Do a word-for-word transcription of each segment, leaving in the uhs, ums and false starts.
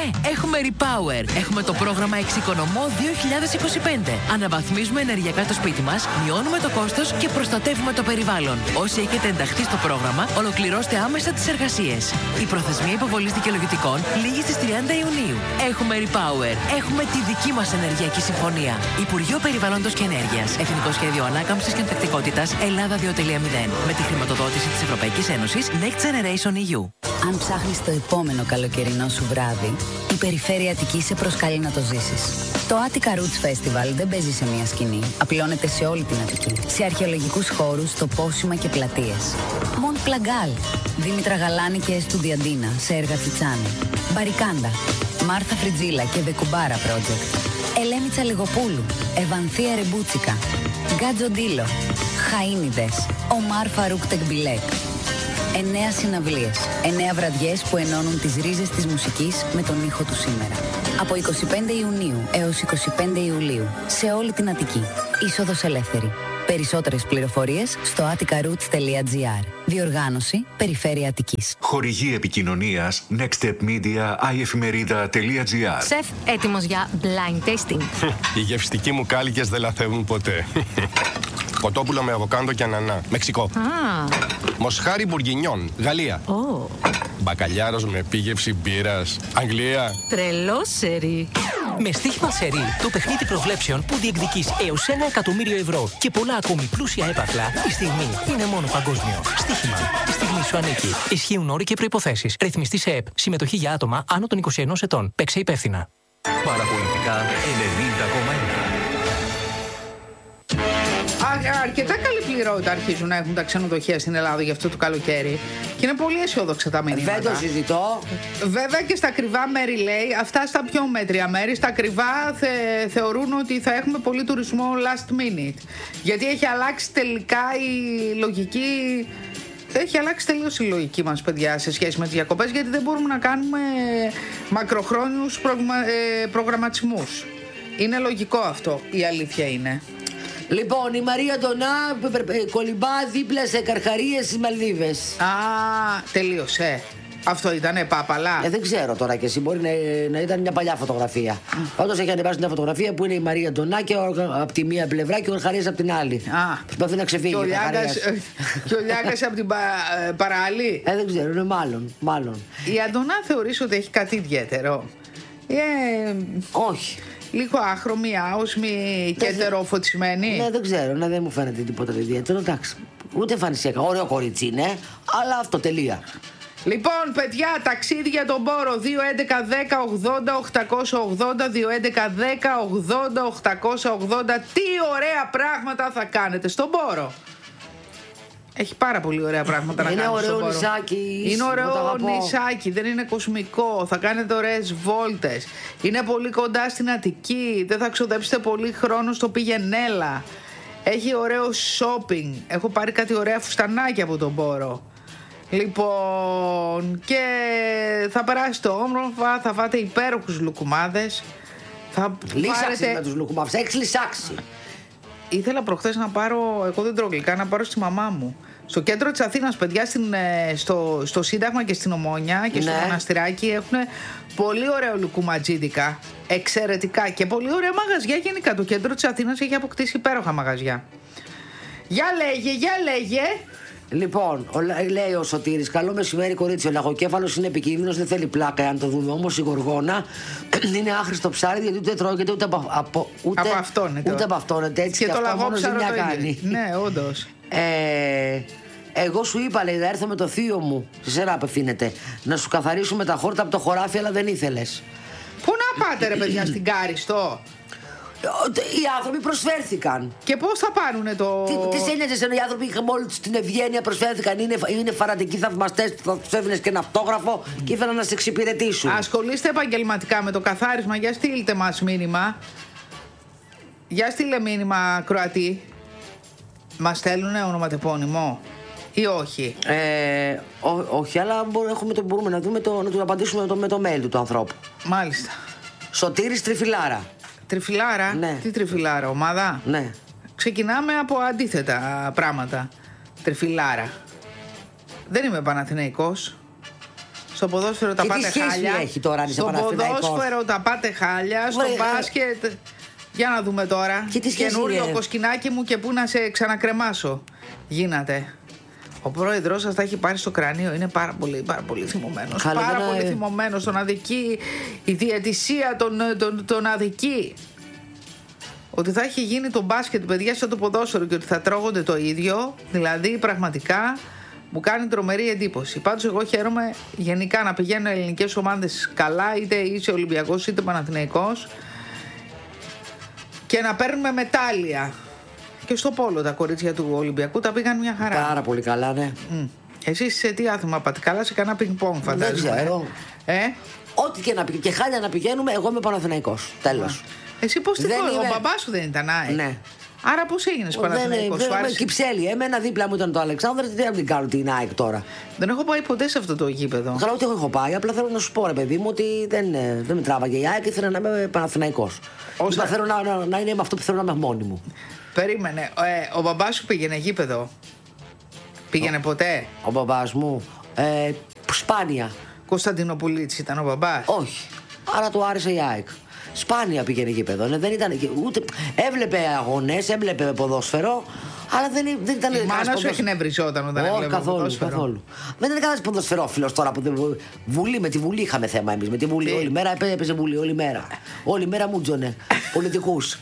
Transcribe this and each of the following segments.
έχουμε Repower. Έχουμε το πρόγραμμα Εξοικονομώ δύο χιλιάδες είκοσι πέντε. Αναβαθμίζουμε ενεργειακά το σπίτι μας, μειώνουμε το κόστος και προστατεύουμε το περιβάλλον. Όσοι έχετε ενταχθεί στο πρόγραμμα, ολοκληρώστε άμεσα τις εργασίες. Η προθεσμία υποβολής δικαιολογητικών λήγει στις τριάντα Ιουνίου. Έχουμε Repower. Έχουμε τη δική μας ενεργειακή συμφωνία. Υπουργείο Περιβάλλοντος και Ενέργειας. Εθνικό Σχέδιο Ανάκαμψης και Ανθεκτικότητας Ελλάδα δύο κόμμα μηδέν. Με τη χρηματοδότηση της Ευρωπαϊκής Ένωσης Next Generation ι γιου. Αν ψάχνεις το επόμενο καλοκαιρινό σου βράδυ, η Περιφέρεια Αττικής σε προσκαλεί να το ζήσεις. Το Attica Roots Festival δεν παίζει σε μία σκηνή. Απλώνεται σε όλη την Αττική. Σε αρχαιολογικούς χώρους, τοπόσιμα και πλατείες. Μοντ Πλαγκάλ, Δήμητρα Γαλάνη και Εστουδιαντίνα σε έργα Τσιτσάνη. Μπαρικάντα, Μάρθα Φριτζίλα και Βεκουμπάρα Project. Ελένη Τσαλιγοπούλου, Ευανθία Ρεμπούτσικα. Γκάτζο Ντίλο, Χαΐνιδες, Ομάρ Φαρούκ Τεκμπιλέκ. Εννέα συναυλίες, εννέα βραδιές που ενώνουν τις ρίζες της μουσικής με τον ήχο του σήμερα. Από εικοστή πέμπτη Ιουνίου έως εικοστή πέμπτη Ιουλίου, σε όλη την Αττική. Είσοδος ελεύθερη. Περισσότερες πληροφορίες στο attica roots τελεία gr. Διοργάνωση Περιφέρεια Αττικής. Χορηγή επικοινωνίας nextstepmedia iefημερίδα.gr. Σεφ, έτοιμος για blind tasting. Οι γευστικοί μου κάλικες δεν λαθεύουν ποτέ. Κοτόπουλο με αβοκάντο και ανανά. Μεξικό. Ah. Μοσχάρι μπουργκινιόν. Γαλλία. Oh. Μπακαλιάρος με επίγευση μπύρας. Αγγλία. Τρελό σερί. Με στοίχημα σερί, το παιχνίδι προβλέψεων που διεκδικείς έως ένα εκατομμύριο ευρώ και πολλά ακόμη πλούσια έπαθλα, η στιγμή είναι μόνο παγκόσμιο. Στοίχημα. Η στιγμή σου ανήκει. Ισχύουν όροι και προϋποθέσεις. Ρυθμιστή σε ΕΠ. Συμμετοχή για άτομα άνω των είκοσι ενός ετών. Παίξε υπεύθυνα. Παραπολιτικά ενενήντα κόμμα ένα. Αρκετά καλή πληρότητα αρχίζουν να έχουν τα ξενοδοχεία στην Ελλάδα για αυτό το καλοκαίρι. Και είναι πολύ αισιόδοξα τα μηνύματα. Δεν το συζητώ. Βέβαια και στα ακριβά μέρη, λέει, αυτά στα πιο μέτρια μέρη, στα ακριβά θε, θεωρούν ότι θα έχουμε πολύ τουρισμό last minute. Γιατί έχει αλλάξει τελικά η λογική. Έχει αλλάξει τελείως η λογική μας, παιδιά, σε σχέση με τις διακοπές, γιατί δεν μπορούμε να κάνουμε μακροχρόνιους προγμα, ε, προγραμματισμούς. Είναι λογικό αυτό, η αλήθεια είναι. Λοιπόν, η Μαρία Ντονά κολυμπά δίπλα σε καρχαρίες στις Μαλδίβες. Α, τελείωσε. Αυτό ήτανε πάπαλα. Ε, δεν ξέρω τώρα κι εσύ. Μπορεί να, να ήταν μια παλιά φωτογραφία. Πάντως έχει ανεβάσει μια φωτογραφία που είναι η Μαρία Ντονά και από τη μία πλευρά και ο Καρχαρίας από την άλλη. Α, προσπαθεί να ξεφύγει. Και ο Λιάγκας, και ο Λιάγκας από την πα, παράλη. Ε, δεν ξέρω, είναι μάλλον. μάλλον. Η Αντωνά θεωρείς ότι έχει κάτι ιδιαίτερο? Ε, όχι. Λίγο άχρωμη, άοσμη και ετεροφωτισμένη. Ναι, δεν ξέρω, ναι, δεν μου φαίνεται τίποτα ιδιαίτερο. Εντάξει. Ούτε εμφανισιακά. Ωραίο κορίτσι είναι, αλλά αυτό τελεία. Λοιπόν, παιδιά, ταξίδι για τον Πόρο. δύο έντεκα δέκα ογδόντα οκτακόσια ογδόντα, δύο έντεκα δέκα ογδόντα οκτακόσια ογδόντα. Τι ωραία πράγματα θα κάνετε στον Πόρο. Έχει πάρα πολύ ωραία πράγματα να είναι κάνετε στον Πόρο. Νησάκι, είναι ωραίο νησάκι, δεν είναι κοσμικό. Θα κάνετε ωραίες βόλτες. Είναι πολύ κοντά στην Αττική. Δεν θα ξοδέψετε πολύ χρόνο στο πηγενέλα. Έχει ωραίο shopping. Έχω πάρει κάτι ωραία φουστανάκια από τον Πόρο. Λοιπόν, και θα περάσετε όμορφα, θα φάτε υπέροχους λουκουμάδες. Θα λύσαξε πάρετε... με τους λουκουμάδες, έχεις λυσάξει. Ήθελα προχθές να πάρω, εγώ δεν τρώω γλυκά, να πάρω στη μαμά μου. Στο κέντρο της Αθήνας, παιδιά, στην, στο, στο Σύνταγμα και στην Ομόνια και στο ναι. Μοναστηράκι έχουν πολύ ωραίο λουκουματζίδικα. Εξαιρετικά και πολύ ωραία μαγαζιά γενικά. Το κέντρο της Αθήνας έχει αποκτήσει υπέροχα μαγαζιά. Για λέγε, για λέγε. Λοιπόν, ο, λέει ο Σωτήρης, καλό μεσημέρι κορίτσι, ο λαγοκέφαλος είναι επικίνδυνος, δεν θέλει πλάκα αν το δούμε. Όμως η γοργόνα είναι άχρηστο ψάρι, γιατί ούτε τρώγεται ούτε από, από, ούτε, από αυτόνεται. Ούτε από αυτόνεται, έτσι και, και το αυτό μόνο ζημιά κάνει. Ναι, όντως. Ε, εγώ σου είπα, λέει, θα έρθω με το θείο μου, σε σένα απευθύνεται, να σου καθαρίσουμε τα χόρτα από το χωράφι, αλλά δεν ήθελες. Πού να πάτε ρε παιδιά, στην Κάριστο? Οι άνθρωποι προσφέρθηκαν. Και πώς θα πάνουνε το. Τι, τι ένοιαζε ενώ οι άνθρωποι μόλι στην ευγένεια προσφέρθηκαν, είναι, είναι φανατικοί θαυμαστές, θα του έδινε και ένα αυτόγραφο και ήθελαν να σε εξυπηρετήσουν. Ασχολείστε επαγγελματικά με το καθάρισμα, για στείλτε μας μήνυμα. Για στείλε μήνυμα, Κροατή. Μας στέλνουνε ονοματεπώνυμο ή όχι? Ε, ό, όχι, αλλά μπορούμε, έχουμε το, μπορούμε να δούμε το, να του απαντήσουμε με το, με το mail του, του ανθρώπου. Μάλιστα. Σωτήρης Τριφυλάρα. Τριφυλάρα, ναι. Τι τριφυλάρα, ομάδα? Ναι. Ξεκινάμε από αντίθετα πράγματα. Τριφυλάρα. Δεν είμαι Παναθηναϊκός. Στο ποδόσφαιρο τα και πάτε τι χάλια. Έχει τώρα, αν είσαι στο ποδόσφαιρο τα πάτε χάλια. Στο Βρε, μπάσκετ. Για να δούμε τώρα. Και τι σχέση καινούριο είναι? κοσκινάκι μου και πού να σε ξανακρεμάσω. Γίνατε. Ο πρόεδρος σας τα έχει πάρει στο κρανίο. Είναι πάρα πολύ, πάρα πολύ θυμωμένος. Καλά, πάρα δεν πολύ είναι... θυμωμένος. Τον αδικεί η διαιτησία, τον, τον, τον αδικεί. Ότι θα έχει γίνει το μπάσκετ, παιδιά, σαν το ποδόσφαιρο και ότι θα τρώγονται το ίδιο. Δηλαδή, πραγματικά μου κάνει τρομερή εντύπωση. Πάντως, εγώ χαίρομαι γενικά να πηγαίνουν ελληνικές ομάδες καλά, είτε είσαι Ολυμπιακός είτε Παναθηναϊκός, και να παίρνουμε μετάλλια. Και στο πόλο τα κορίτσια του Ολυμπιακού τα πήγαν μια χαρά. Πάρα πολύ καλά, ναι. Mm. Εσείς σε τι άθλημα πάτε? Καλά, σε κανένα πινκ-πονγκ, φαντάζομαι. Δεν ξέρω. Ε? Ό,τι και να πηγαίνουμε, και χάλια να πηγαίνουμε, εγώ είμαι Παναθηναϊκός. Τέλος. Εσύ πώς την Δεν πω, είμαι- ο μπαμπάς σου δεν ήταν ΑΕΚ? Ναι. Άρα πώς έγινες Παναθηναϊκός? Σου άρεσε? Κυψέλη, εμένα δίπλα μου ήταν το Αλεξάνδρου, τι να την κάνω την ΑΕΚ τώρα. Δεν έχω πάει ποτέ σε αυτό το γήπεδο. Καλά, ούτε εγώ έχω πάει. Απλά θέλω να σου πω, ρε παιδί μου, ότι δεν, ε, δεν με τράβαγε η ΑΕΚ, ήθελα να είμαι Παναθηναϊκός. Όσα- Είπα, θέλω να, να, να είναι με αυτό που θέλω να είμαι μόνη μου. Περίμενε, ε, ο μπαμπάς σου πήγαινε γήπεδο? Πήγαινε ποτέ? Ο μπαμπάς μου, ε, σπάνια. Κωνσταντινοπολίτης ήταν ο μπαμπάς? Όχι. Άρα του άρεσε η ΑΕΚ. Σπάνια πήγαινε γήπεδο. Ναι, δεν ήταν, ούτε, έβλεπε αγώνες, έβλεπε ποδόσφαιρο, αλλά δεν, δεν ήταν Η μάνα σου ποδόσφαιρο. εκνευριζόταν όταν Όχι, έβλεπε καθόλου, ποδόσφαιρο? καθόλου. Δεν είναι κανένα ποδοσφαιρόφιλος τώρα που δεν. Βουλή, με τη Βουλή είχαμε θέμα εμείς. Με τη Βουλή. Τι? Όλη μέρα έπαιζε, έπαιζε Βουλή, όλη μέρα. Όλη μέρα μούτζωνε. Πολιτικούς.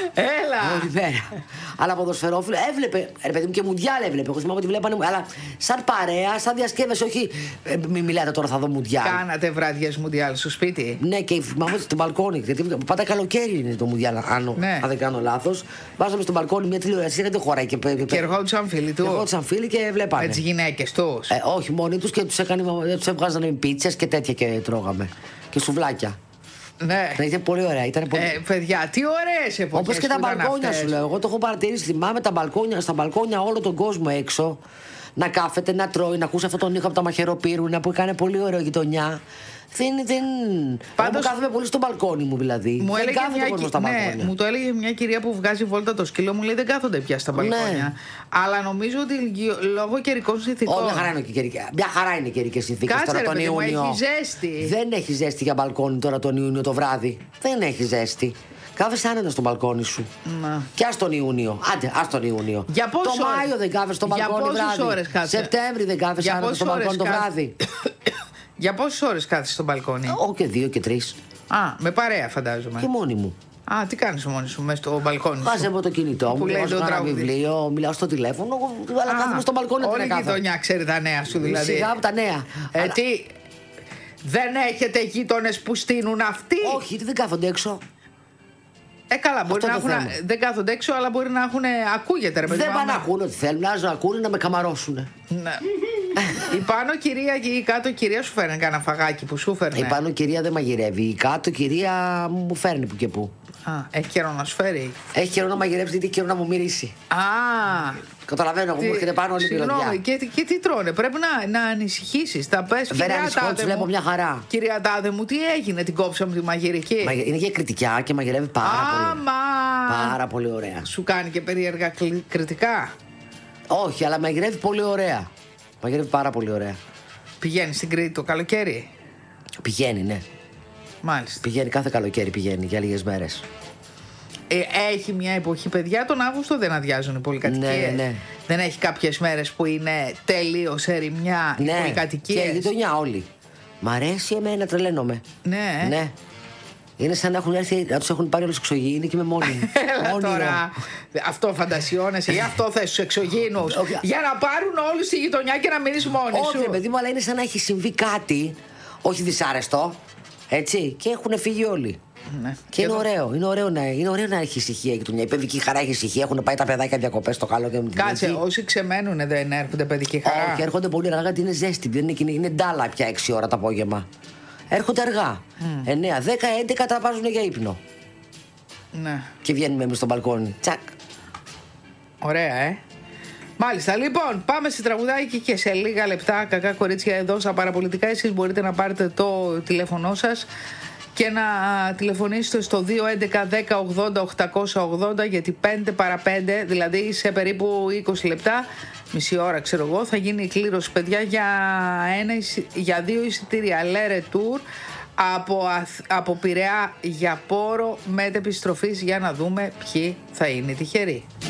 Έλα! Όλη μέρα. Αλλά ποδοσφαιρόφιλο έβλεπε. Ρε παιδί μου, και μουντιάλ έβλεπε. Εγώ θυμάμαι ότι βλέπανε. Αλλά σαν παρέα, σαν διασκεύαση, όχι. Ε, μην μιλάτε τώρα, θα δω μουντιάλ. Κάνατε βράδιες μουντιάλ στο σπίτι? Ναι, και θυμάμαι στο μπαλκόνι. Γιατί πάντα καλοκαίρι είναι το μουντιάλ, αν, Ναι. αν δεν κάνω λάθος. Βάζαμε στο μπαλκόνι μια τηλεόραση, δεν χωράει και πέ- Και ερχόντουσαν φίλοι του? ερχόντουσαν φίλοι και βλέπανε. Με τις γυναίκες τους? Ε, όχι, μόνοι τους και τους, έκανε, τους έβγαζανε πίτσες και τέτοια και τρώγαμε. Και σουβλάκια. Ναι. Ναι, ήταν πολύ ωραία. Ήταν πολύ... Ε, παιδιά, τι ωραίες εποχές. Όπως και τα που ήταν μπαλκόνια αυτές. σου λέω. Εγώ το έχω παρατηρήσει. Θυμάμαι τα μπαλκόνια, στα μπαλκόνια όλο τον κόσμο έξω. Να κάθεται, να τρώει, να ακούσει αυτόν τον ήχο από τα μαχαιροπύρουνα που έκανε πολύ ωραίο γειτονιά. Δεν. δεν... Πάντως- Εγώ κάθομαι πολύ στο μπαλκόνι μου δηλαδή. Μου, δεν έλεγε κάθεται μια, ο κόσμος κυ- στα ναι, μπαλκόνια. μου το έλεγε μια κυρία που βγάζει βόλτα το σκύλο, μου λέει δεν κάθονται πια στα μπαλκόνια. Ναι. Αλλά νομίζω ότι γιο- λόγω καιρικών συνθηκών. Ω, μια χαρά είναι και καιρικές- μια χαρά είναι οι καιρικές συνθήκες Κάτσε, τώρα ρε τον παιδί μου, Ιούνιο. έχει ζέστη. Δεν έχει ζέστη για μπαλκόνι τώρα τον Ιούνιο το βράδυ. Δεν έχει ζέστη. Κάθεσαι άνετα στο μπαλκόνι σου. Να. Και ας τον Ιούνιο. Άντε, ας τον Ιούνιο. Για το πόσες ώρες- Μάιο δεν κάθεσαι στο για μπαλκόνι πόσες βράδυ. ώρες κάθεσαι? Σεπτέμβρη δεν κάθεσαι Για άνετα στο πόσες μπαλκόνι το ώρες βράδυ. Για πόσες ώρες κάθεσαι στο μπαλκόνι? Όχι και δύο και τρεις. Α, με παρέα φαντάζομαι. Και μόνη μου. Α, τι κάνεις μόνη σου μέσα στο μπαλκόνι σου? Βάζω το κινητό μου, Που λέει διαβάζω το ένα τραγούδι. βιβλίο, μιλάω στο τηλέφωνο, εγώ- αλλά Α, κάθομαι στο μπαλκόνι όλη δεν η κάθομαι. γειτονιά ξέρει τα νέα σου δηλαδή. Σιγά από τα νέα. Ε, Αλλά- τι, δεν έχετε γείτονες που στείνουν αυτοί? Όχι, τι δεν κάθονται έξω. Ε, καλά, μπορεί Αυτό να το έχουν. θέμα. Δεν κάθονται έξω, αλλά μπορεί να έχουν. Ακούγεται, ρε παιδί Δεν μου, πάνε να άμα- ακούνε ό,τι θέλουν, να ακούνε να με καμαρώσουν. Ναι. Η πάνω κυρία και η κάτω κυρία σου φέρνει κανένα φαγάκι που σου φέρνει? Η πάνω κυρία δεν μαγειρεύει. Η κάτω κυρία μου φέρνει που και που. Α, έχει καιρό να σου φέρει. Έχει καιρό να μαγειρέψει, γιατί έχει καιρό να μου μυρίσει. Α, Καταλαβαίνω, εγώ τι- μου έρχεται πάνω όλη η συγγνώμη, μυρωδιά. και, τι- και τι τρώνε, πρέπει να, να ανησυχήσει. Τα πε, Δεν ανησυχώ, τις βλέπω μια χαρά. Κυρία Τάδε μου, τι έγινε, την κόψαμε τη μαγειρική? Μαγε- Είναι και κριτικά και μαγειρεύει πάρα πολύ. Άμα! Πάρα πολύ ωραία. Σου κάνει και περίεργα κλι- κριτικά. Όχι, αλλά μαγειρεύει πολύ ωραία. Μαγειρεύει πάρα πολύ ωραία. Πηγαίνει στην Κρήτη το καλοκαίρι. Πηγαίνει, ναι. Μάλιστα. Πηγαίνει κάθε καλοκαίρι, πηγαίνει για λίγες μέρες. Ε, έχει μια εποχή, παιδιά, τον Αύγουστο δεν αδειάζουν οι πολυκατοικίες. Ναι, ναι. Δεν έχει κάποιες μέρες που είναι τελείως ερημιά οι Ναι, και η πολυκατοικίες. γειτονιά όλοι. Μ' αρέσει εμένα, τρελαίνομαι. Ναι. Ναι. Είναι σαν να έχουν έρθει, να τους έχουν πάρει όλους εξωγήινοι και είμαι μόνη μου. Έλα Όνειρο. τώρα. Αυτό φαντασιώνεσαι, γι' αυτό θες τους εξωγήινους. Όχι. Για να πάρουν όλους στη γειτονιά και να μείνεις μόνη Όχι, σου. ρε παιδί μου, αλλά είναι σαν να έχει συμβεί κάτι, όχι δυσάρεστο, έτσι, και έχουν φύγει όλοι. Ναι. Και είναι εδώ- ωραίο, είναι ωραίο, να, είναι ωραίο να έχει ησυχία η γειτονιά. Η παιδική χαρά έχει ησυχία. Έχουν πάει τα παιδάκια διακοπές στο καλό και με την Κάτσε, παιδική. όσοι ξεμένουν δεν έρχονται παιδική χαρά. Όχι, έρχονται πολύ αργά γιατί είναι ζέστη. Δεν είναι, είναι ντάλα πια έξι ώρα το απόγευμα. Έρχονται αργά. εννιά, δέκα, έντεκα τα βάζουν για ύπνο. Ναι. Και βγαίνουμε εμείς στο μπαλκόνι. Τσακ. Ωραία, ε. Μάλιστα, λοιπόν, πάμε σε τραγουδάκι και σε λίγα λεπτά, κακά κορίτσια, εδώ στα παραπολιτικά. Εσείς μπορείτε να πάρετε το τηλέφωνό σας και να τηλεφωνήσετε στο δύο έντεκα δέκα ογδόντα οκτακόσια ογδόντα, γιατί πέντε παρά πέντε, δηλαδή σε περίπου είκοσι λεπτά, μισή ώρα ξέρω εγώ, θα γίνει η κλήρωση, παιδιά, για, ένα, για δύο εισιτήρια Λέρε Tour από, από Πειραιά για Πόρο μετεπιστροφής, για να δούμε ποιοι θα είναι τυχεροί.